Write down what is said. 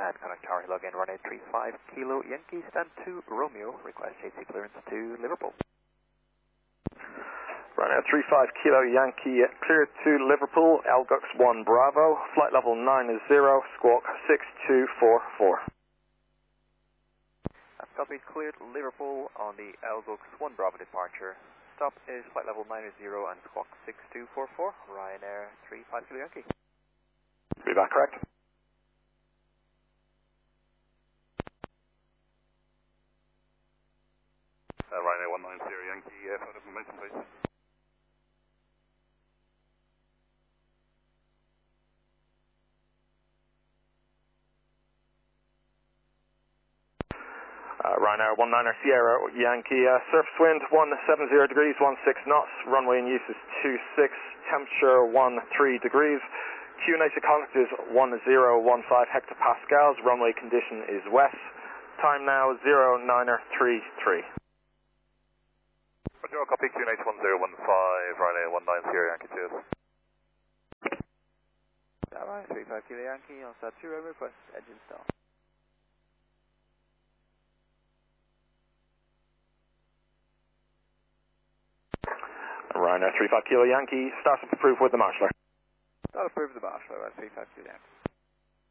and connect tower log in runway 35 Kilo Yankee, stand 2 Romeo, request JC clearance to Liverpool. Runway 35 Kilo Yankee, clear to Liverpool, Elgux 1 Bravo, flight level 90, squawk 6244. That's copied, cleared Liverpool on the Elgux 1 Bravo departure. Stop is flight level 90 and squawk 6244, Ryanair 35 Kilo Yankee. Feedback correct. Ryanair 190 Yankee, photo information please. Ryanair 19 Sierra Yankee, surface wind 170 degrees, 16 knots, runway in use is 26, temperature 13 degrees, QNH contact is 1015 hectopascals, runway condition is west, time now 0933. Roger, copy QNH 1015, Ryanair 19 Sierra Yankee, cheers. Alright, 35 Kilo Yankee, on start 2 request engine start. Ryanair 35 Kilo Yankee, startup approved with the marshaller. Start approved the marshaller at 35 Kilo Yankee.